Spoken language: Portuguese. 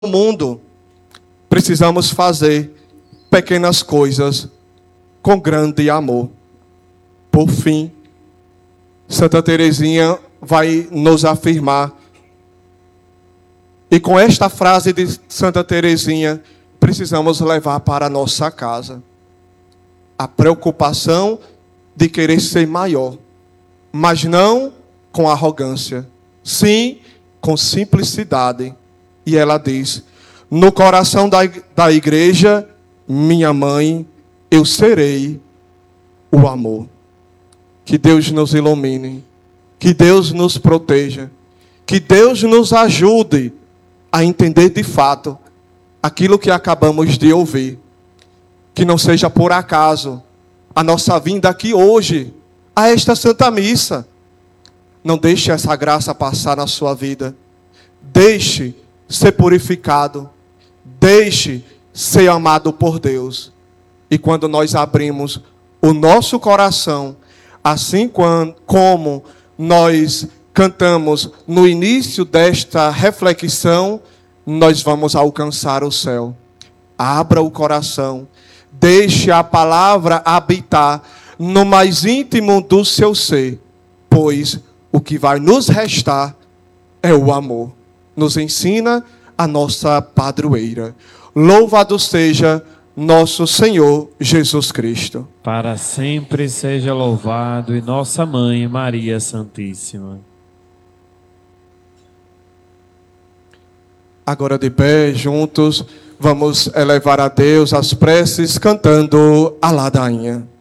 No mundo, precisamos fazer pequenas coisas com grande amor. Por fim, Santa Teresinha vai nos afirmar, e com esta frase de Santa Teresinha, precisamos levar para a nossa casa a preocupação de querer ser maior, mas não com arrogância, sim com simplicidade. E ela diz: no coração da igreja, minha mãe, eu serei o amor. Que Deus nos ilumine, que Deus nos proteja, que Deus nos ajude a entender de fato aquilo que acabamos de ouvir. Que não seja por acaso a nossa vinda aqui hoje, a esta Santa Missa. Não deixe essa graça passar na sua vida. Deixe ser purificado. Deixe ser amado por Deus. E quando nós abrimos o nosso coração, assim como nós cantamos no início desta reflexão, nós vamos alcançar o céu. Abra o coração. Deixe a palavra habitar no mais íntimo do seu ser, pois o que vai nos restar é o amor. Nos ensina a nossa padroeira. Louvado seja nosso Senhor Jesus Cristo. Para sempre seja louvado, e nossa Mãe Maria Santíssima. Agora de pé, juntos, vamos elevar a Deus as preces cantando a ladainha.